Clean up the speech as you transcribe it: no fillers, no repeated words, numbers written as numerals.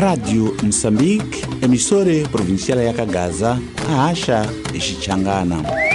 Rádio Moçambique, emissora provincial ya Kagaza, a Acha e Xichangana.